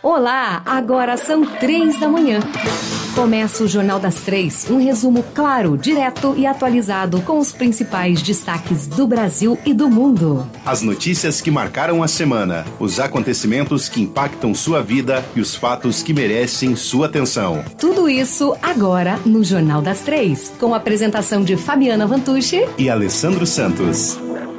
Olá, agora são 3 da manhã. Começa o Jornal das 3, um resumo claro, direto e atualizado com os principais destaques do Brasil e do mundo. As notícias que marcaram a semana, os acontecimentos que impactam sua vida e os fatos que merecem sua atenção. Tudo isso agora no Jornal das 3, com a apresentação de Fabiana Vantucci e Alessandro Santos.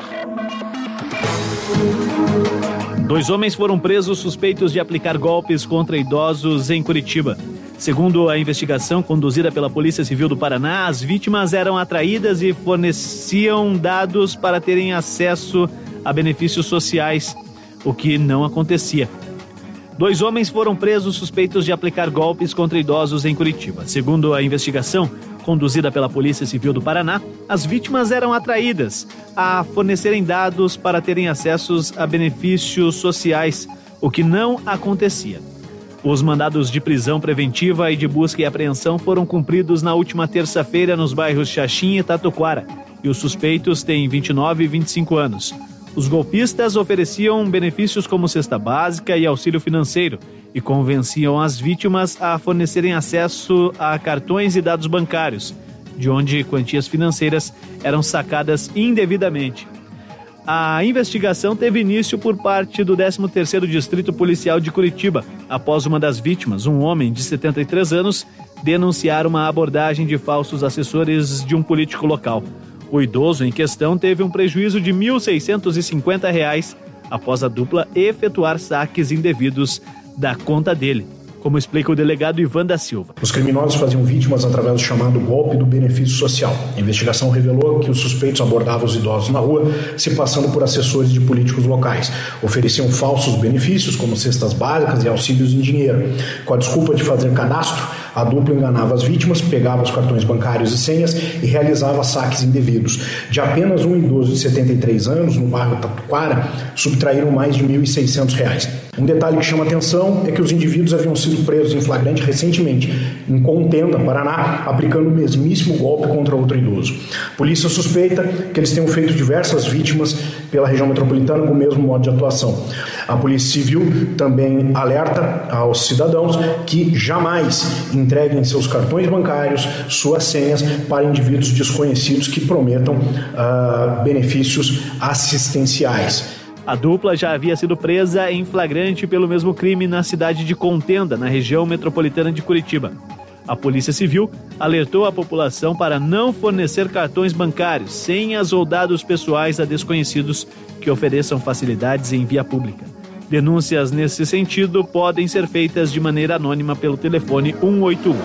2 homens foram presos suspeitos de aplicar golpes contra idosos em Curitiba. Segundo a investigação conduzida pela Polícia Civil do Paraná, as vítimas eram atraídas e forneciam dados para terem acesso a benefícios sociais, o que não acontecia. 2 homens foram presos suspeitos de aplicar golpes contra idosos em Curitiba. Segundo a investigação conduzida pela Polícia Civil do Paraná, as vítimas eram atraídas a fornecerem dados para terem acessos a benefícios sociais, o que não acontecia. Os mandados de prisão preventiva e de busca e apreensão foram cumpridos na última terça-feira nos bairros Xaxim e Tatuquara, e os suspeitos têm 29 e 25 anos. Os golpistas ofereciam benefícios como cesta básica e auxílio financeiro e convenciam as vítimas a fornecerem acesso a cartões e dados bancários, de onde quantias financeiras eram sacadas indevidamente. A investigação teve início por parte do 13º Distrito Policial de Curitiba, após uma das vítimas, um homem de 73 anos, denunciar uma abordagem de falsos assessores de um político local. O idoso em questão teve um prejuízo de R$ 1.650 após a dupla efetuar saques indevidos da conta dele, como explica o delegado Ivan da Silva. Os criminosos faziam vítimas através do chamado golpe do benefício social. A investigação revelou que os suspeitos abordavam os idosos na rua, se passando por assessores de políticos locais. Ofereciam falsos benefícios, como cestas básicas e auxílios em dinheiro. Com a desculpa de fazer cadastro, a dupla enganava as vítimas, pegava os cartões bancários e senhas e realizava saques indevidos. De apenas um idoso de 73 anos, no bairro Tatuquara, subtraíram mais de R$ 1.600. Um detalhe que chama atenção é que os indivíduos haviam sido presos em flagrante recentemente, em Contenda, Paraná, aplicando o mesmíssimo golpe contra outro idoso. A polícia suspeita que eles tenham feito diversas vítimas pela região metropolitana com o mesmo modo de atuação. A Polícia Civil também alerta aos cidadãos que jamais entreguem seus cartões bancários, suas senhas para indivíduos desconhecidos que prometam benefícios assistenciais. A dupla já havia sido presa em flagrante pelo mesmo crime na cidade de Contenda, na região metropolitana de Curitiba. A Polícia Civil alertou a população para não fornecer cartões bancários, senhas ou dados pessoais a desconhecidos que ofereçam facilidades em via pública. Denúncias nesse sentido podem ser feitas de maneira anônima pelo telefone 181.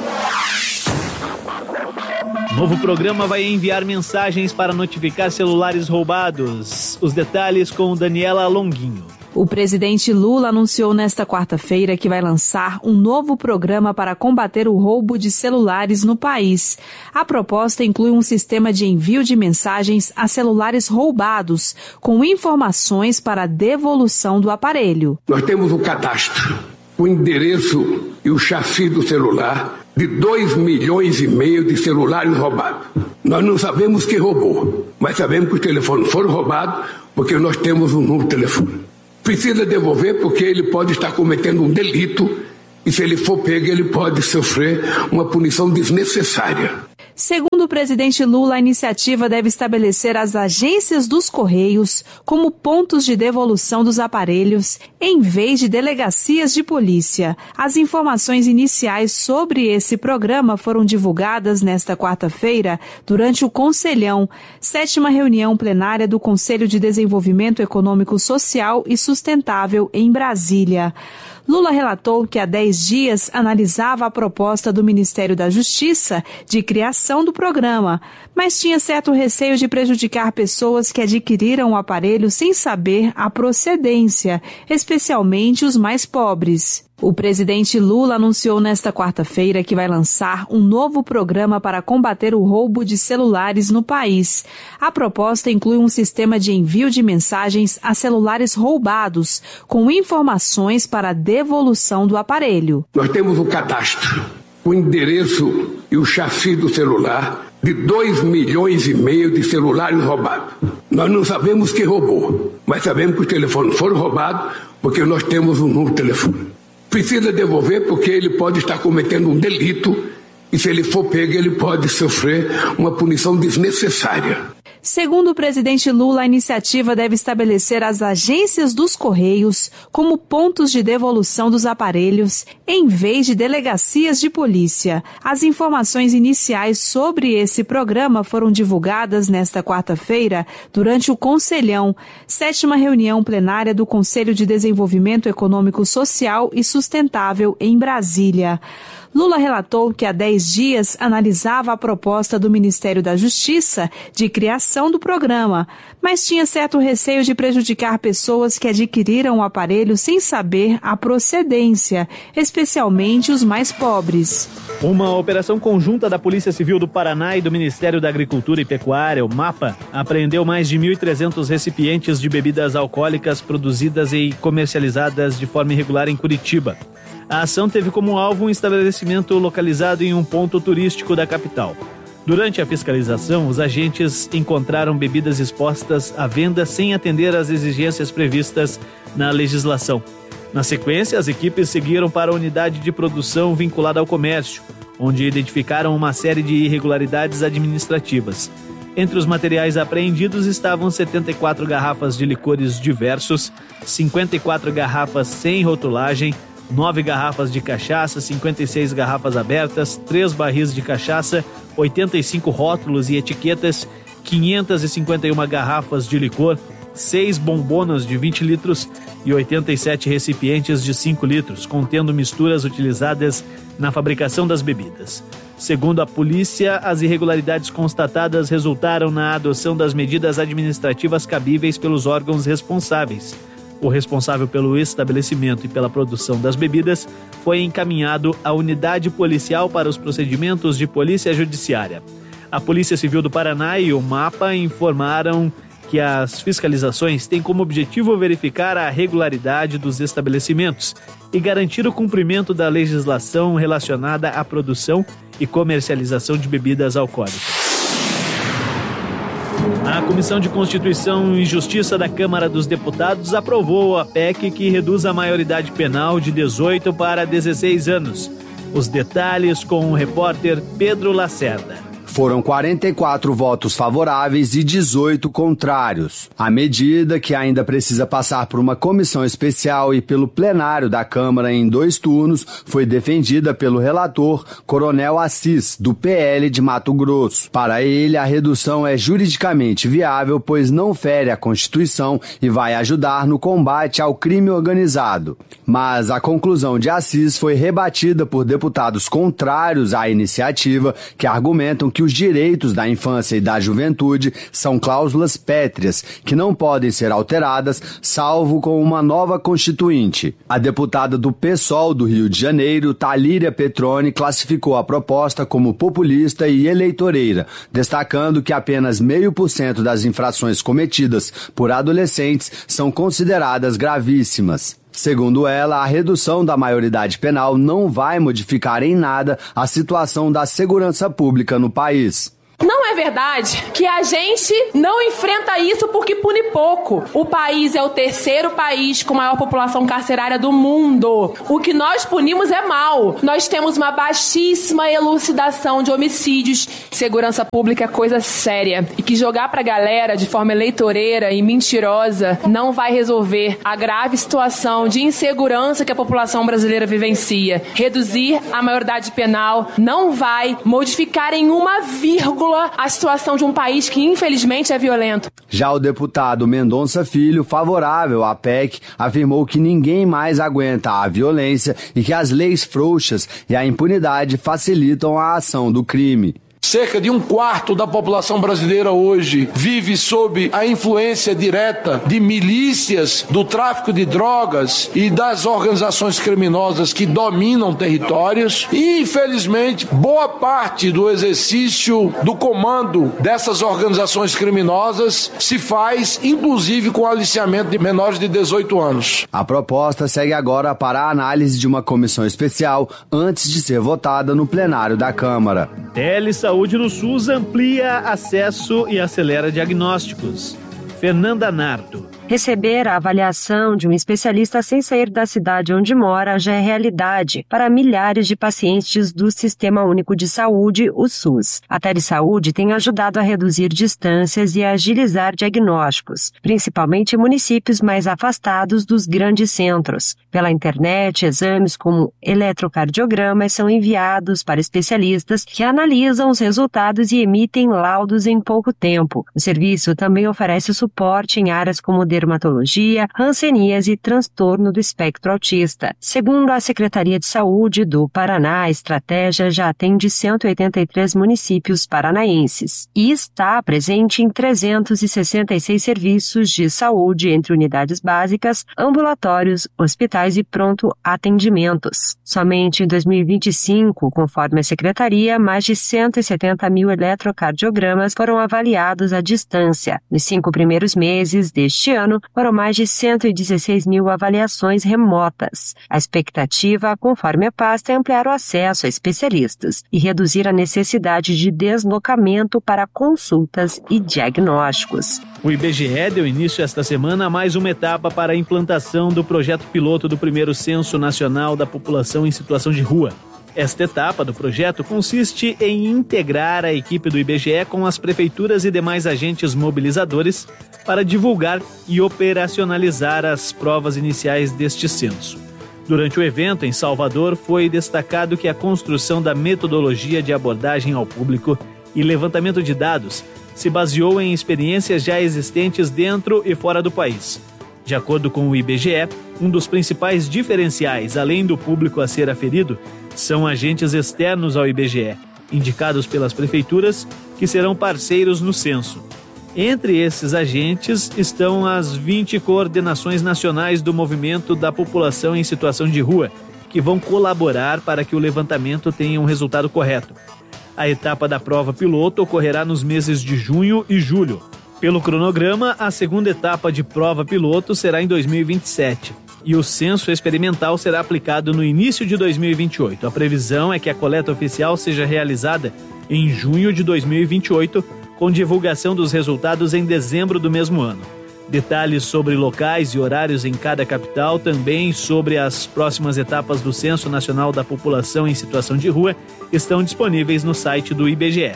O novo programa vai enviar mensagens para notificar celulares roubados. Os detalhes com Daniela Longuinho. O presidente Lula anunciou nesta quarta-feira que vai lançar um novo programa para combater o roubo de celulares no país. A proposta inclui um sistema de envio de mensagens a celulares roubados, com informações para a devolução do aparelho. Nós temos o cadastro, o endereço e o chassi do celular de 2,5 milhões de celulares roubados. Nós não sabemos quem roubou, mas sabemos que os telefones foram roubados porque nós temos um novo telefone. Precisa devolver porque ele pode estar cometendo um delito e se ele for pego ele pode sofrer uma punição desnecessária. Segundo o presidente Lula, a iniciativa deve estabelecer as agências dos Correios como pontos de devolução dos aparelhos, em vez de delegacias de polícia. As informações iniciais sobre esse programa foram divulgadas nesta quarta-feira durante o Conselhão, 7ª reunião plenária do Conselho de Desenvolvimento Econômico, Social e Sustentável em Brasília. Lula relatou que há 10 dias analisava a proposta do Ministério da Justiça de criação do programa, mas tinha certo receio de prejudicar pessoas que adquiriram o aparelho sem saber a procedência, especialmente os mais pobres. O presidente Lula anunciou nesta quarta-feira que vai lançar um novo programa para combater o roubo de celulares no país. A proposta inclui um sistema de envio de mensagens a celulares roubados, com informações para a devolução do aparelho. Nós temos o cadastro, o endereço e o chassi do celular de 2,5 milhões de celulares roubados. Nós não sabemos quem roubou, mas sabemos que os telefones foram roubados porque nós temos um novo telefone. Precisa devolver porque ele pode estar cometendo um delito e se ele for pego, ele pode sofrer uma punição desnecessária. Segundo o presidente Lula, a iniciativa deve estabelecer as agências dos Correios como pontos de devolução dos aparelhos, em vez de delegacias de polícia. As informações iniciais sobre esse programa foram divulgadas nesta quarta-feira durante o Conselhão, 7ª reunião plenária do Conselho de Desenvolvimento Econômico, Social e Sustentável em Brasília. Lula relatou que há 10 dias analisava a proposta do Ministério da Justiça de criação do programa, mas tinha certo receio de prejudicar pessoas que adquiriram o aparelho sem saber a procedência, especialmente os mais pobres. Uma operação conjunta da Polícia Civil do Paraná e do Ministério da Agricultura e Pecuária, o MAPA, apreendeu mais de 1.300 recipientes de bebidas alcoólicas produzidas e comercializadas de forma irregular em Curitiba. A ação teve como alvo um estabelecimento localizado em um ponto turístico da capital. Durante a fiscalização, os agentes encontraram bebidas expostas à venda sem atender às exigências previstas na legislação. Na sequência, as equipes seguiram para a unidade de produção vinculada ao comércio, onde identificaram uma série de irregularidades administrativas. Entre os materiais apreendidos estavam 74 garrafas de licores diversos, 54 garrafas sem rotulagem, 9 garrafas de cachaça, 56 garrafas abertas, 3 barris de cachaça, 85 rótulos e etiquetas, 551 garrafas de licor, 6 bombonas de 20 litros e 87 recipientes de 5 litros, contendo misturas utilizadas na fabricação das bebidas. Segundo a polícia, as irregularidades constatadas resultaram na adoção das medidas administrativas cabíveis pelos órgãos responsáveis. O responsável pelo estabelecimento e pela produção das bebidas foi encaminhado à unidade policial para os procedimentos de polícia judiciária. A Polícia Civil do Paraná e o MAPA informaram que as fiscalizações têm como objetivo verificar a regularidade dos estabelecimentos e garantir o cumprimento da legislação relacionada à produção e comercialização de bebidas alcoólicas. A Comissão de Constituição e Justiça da Câmara dos Deputados aprovou a PEC que reduz a maioridade penal de 18 para 16 anos. Os detalhes com o repórter Pedro Lacerda. Foram 44 votos favoráveis e 18 contrários. A medida, que ainda precisa passar por uma comissão especial e pelo plenário da Câmara em 2 turnos, foi defendida pelo relator Coronel Assis, do PL de Mato Grosso. Para ele, a redução é juridicamente viável, pois não fere a Constituição e vai ajudar no combate ao crime organizado. Mas a conclusão de Assis foi rebatida por deputados contrários à iniciativa, que argumentam que os direitos da infância e da juventude são cláusulas pétreas, que não podem ser alteradas, salvo com uma nova constituinte. A deputada do PSOL do Rio de Janeiro, Talíria Petroni, classificou a proposta como populista e eleitoreira, destacando que apenas 0,5% das infrações cometidas por adolescentes são consideradas gravíssimas. Segundo ela, a redução da maioridade penal não vai modificar em nada a situação da segurança pública no país. Não é verdade que a gente não enfrenta isso porque pune pouco. O país é o 3º país com maior população carcerária do mundo. O que nós punimos é mal. Nós temos uma baixíssima elucidação de homicídios. Segurança pública é coisa séria. E que jogar pra galera de forma eleitoreira e mentirosa não vai resolver a grave situação de insegurança que a população brasileira vivencia. Reduzir a maioridade penal não vai modificar em uma vírgula a situação de um país que infelizmente é violento. Já o deputado Mendonça Filho, favorável à PEC, afirmou que ninguém mais aguenta a violência e que as leis frouxas e a impunidade facilitam a ação do crime. Cerca de 1/4 da população brasileira hoje vive sob a influência direta de milícias, do tráfico de drogas e das organizações criminosas que dominam territórios. E, infelizmente, boa parte do exercício do comando dessas organizações criminosas se faz, inclusive, com aliciamento de menores de 18 anos. A proposta segue agora para a análise de uma comissão especial antes de ser votada no plenário da Câmara. Saúde no SUS amplia acesso e acelera diagnósticos. Fernanda Nardo. Receber a avaliação de um especialista sem sair da cidade onde mora já é realidade para milhares de pacientes do Sistema Único de Saúde, o SUS. A Telesaúde tem ajudado a reduzir distâncias e a agilizar diagnósticos, principalmente em municípios mais afastados dos grandes centros. Pela internet, exames como eletrocardiogramas são enviados para especialistas que analisam os resultados e emitem laudos em pouco tempo. O serviço também oferece suporte em áreas como dermatologia, hanseníase e transtorno do espectro autista. Segundo a Secretaria de Saúde do Paraná, a estratégia já atende 183 municípios paranaenses e está presente em 366 serviços de saúde entre unidades básicas, ambulatórios, hospitais e pronto atendimentos. Somente em 2025, conforme a Secretaria, mais de 170 mil eletrocardiogramas foram avaliados à distância. Nos 5 primeiros meses deste ano, foram mais de 116 mil avaliações remotas. A expectativa, conforme a pasta, é ampliar o acesso a especialistas e reduzir a necessidade de deslocamento para consultas e diagnósticos. O IBGE deu início esta semana a mais uma etapa para a implantação do projeto piloto do primeiro Censo Nacional da População em Situação de Rua. Esta etapa do projeto consiste em integrar a equipe do IBGE com as prefeituras e demais agentes mobilizadores para divulgar e operacionalizar as provas iniciais deste censo. Durante o evento em Salvador, foi destacado que a construção da metodologia de abordagem ao público e levantamento de dados se baseou em experiências já existentes dentro e fora do país. De acordo com o IBGE, um dos principais diferenciais, além do público a ser aferido, são agentes externos ao IBGE, indicados pelas prefeituras, que serão parceiros no censo. Entre esses agentes estão as 20 coordenações nacionais do Movimento da População em Situação de Rua, que vão colaborar para que o levantamento tenha um resultado correto. A etapa da prova piloto ocorrerá nos meses de junho e julho. Pelo cronograma, a segunda etapa de prova piloto será em 2027 e o censo experimental será aplicado no início de 2028. A previsão é que a coleta oficial seja realizada em junho de 2028, com divulgação dos resultados em dezembro do mesmo ano. Detalhes sobre locais e horários em cada capital, também sobre as próximas etapas do Censo Nacional da População em Situação de Rua, estão disponíveis no site do IBGE.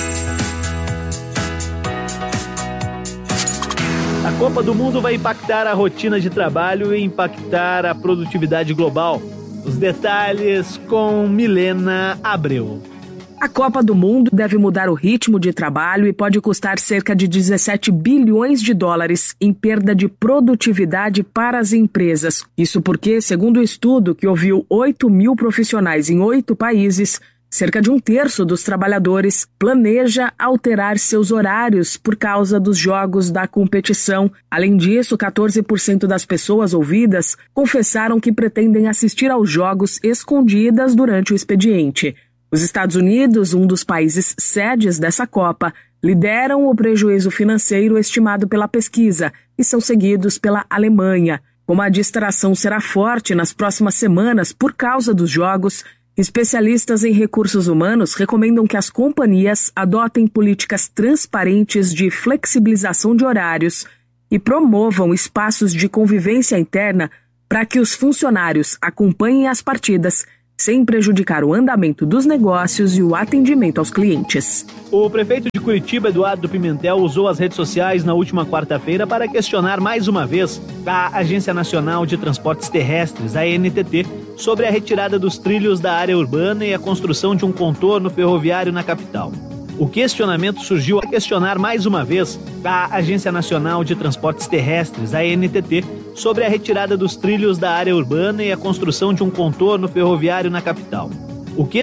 A Copa do Mundo vai impactar a rotina de trabalho e impactar a produtividade global. Os detalhes com Milena Abreu. A Copa do Mundo deve mudar o ritmo de trabalho e pode custar cerca de 17 bilhões de dólares em perda de produtividade para as empresas. Isso porque, segundo o estudo que ouviu 8 mil profissionais em 8 países, cerca de 1/3 dos trabalhadores planeja alterar seus horários por causa dos jogos da competição. Além disso, 14% das pessoas ouvidas confessaram que pretendem assistir aos jogos escondidas durante o expediente. Os Estados Unidos, um dos países sedes dessa Copa, lideram o prejuízo financeiro estimado pela pesquisa e são seguidos pela Alemanha. Como a distração será forte nas próximas semanas por causa dos jogos, especialistas em recursos humanos recomendam que as companhias adotem políticas transparentes de flexibilização de horários e promovam espaços de convivência interna para que os funcionários acompanhem as partidas sem prejudicar o andamento dos negócios e o atendimento aos clientes. O prefeito de Curitiba, Eduardo Pimentel, usou as redes sociais na última quarta-feira para questionar mais uma vez a Agência Nacional de Transportes Terrestres, a ANTT, sobre a retirada dos trilhos da área urbana e a construção de um contorno ferroviário na capital. O questionamento surgiu a questionar mais uma vez a Agência Nacional de Transportes Terrestres, a ANTT, sobre a retirada dos trilhos da área urbana e a construção de um contorno ferroviário na capital. O